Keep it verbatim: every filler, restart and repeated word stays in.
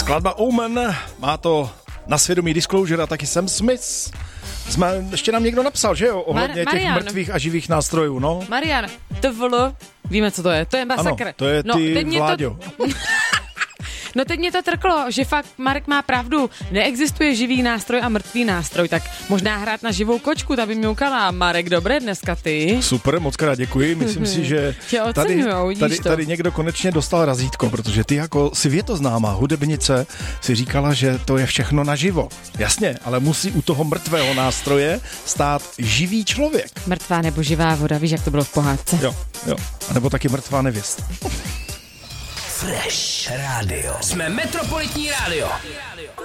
Skladba Omen, má to na svědomí Disclosure a taky Sam Smith. Jsme, ještě nám někdo napsal, že jo, ohledně Mar- těch Marian. mrtvých a živých nástrojů, no. Marian, to volo, víme, co to je, to je masakr. Ano, to je ty, no, teď mě Vláďo. To... No teď mě to trklo, že fakt Marek má pravdu. Neexistuje živý nástroj a mrtvý nástroj, tak možná hrát na živou kočku, ta by mě ukala. Marek, dobré dneska ty. Super, moc krát děkuji. Myslím si, že tady, tady, tady někdo konečně dostal razítko, protože ty jako světoznámá hudebnice si říkala, že to je všechno naživo. Jasně, ale musí u toho mrtvého nástroje stát živý člověk. Mrtvá nebo živá voda, víš, jak to bylo v pohádce. Jo, jo. A nebo taky mrtvá nevěst. Fresh Radio. Jsme Metropolitní rádio.